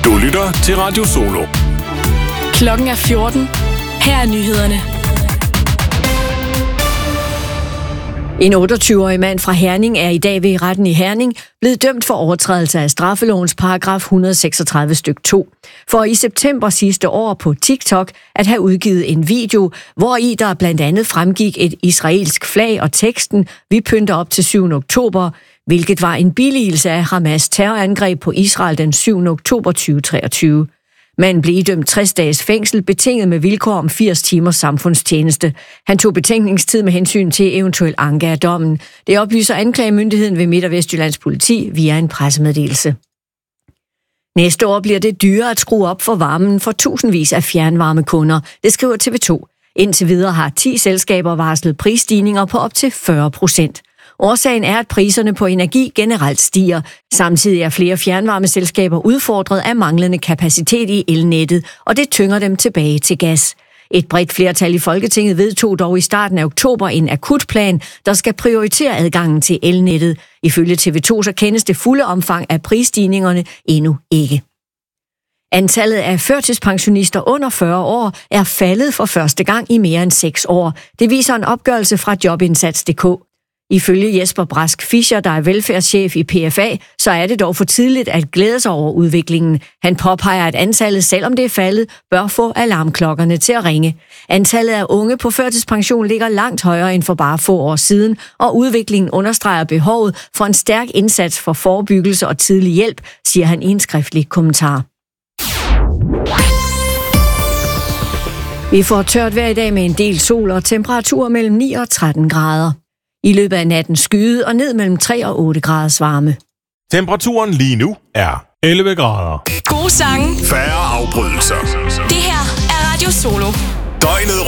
Du lytter til Radio Solo. Klokken er 14. Her er nyhederne. En 28-årig mand fra Herning er i dag ved retten i Herning blevet dømt for overtrædelse af straffelovens paragraf 136 styk 2. For i september sidste år på TikTok at have udgivet en video, hvori der blandt andet fremgik et israelsk flag og teksten "Vi pynter op til 7. oktober", hvilket var en billigelse af Hamas terrorangreb på Israel den 7. oktober 2023. Manden blev idømt 60 dages fængsel, betinget med vilkår om 80 timers samfundstjeneste. Han tog betænkningstid med hensyn til eventuel anke af dommen. Det oplyser anklagemyndigheden ved Midt- og Vestjyllands politi via en pressemeddelelse. Næste år bliver det dyrere at skrue op for varmen for tusindvis af fjernvarmekunder, det skriver TV2. Indtil videre har 10 selskaber varslet prisstigninger på op til 40%. Årsagen er, at priserne på energi generelt stiger. Samtidig er flere fjernvarmeselskaber udfordret af manglende kapacitet i elnettet, og det tynger dem tilbage til gas. Et bredt flertal i Folketinget vedtog dog i starten af oktober en akutplan, der skal prioritere adgangen til elnettet. Ifølge TV2 så kendes det fulde omfang af prisstigningerne endnu ikke. Antallet af førtidspensionister under 40 år er faldet for første gang i mere end 6 år. Det viser en opgørelse fra Jobindsats.dk. Ifølge Jesper Brask Fischer, der er velfærdschef i PFA, så er det dog for tidligt at glæde sig over udviklingen. Han påpeger, at antallet, selvom det er faldet, bør få alarmklokkerne til at ringe. Antallet af unge på førtidspension ligger langt højere end for bare få år siden, og udviklingen understreger behovet for en stærk indsats for forebyggelse og tidlig hjælp, siger han i en skriftlig kommentar. Vi får tørt vejr i dag med en del sol og temperaturer mellem 9 og 13 grader. I løbet af natten skyde og ned mellem 3 og 8 graders varme. Temperaturen lige nu er 11 grader. Gode sange. Færre afbrydelser. Det her er Radio Solo. Døgnet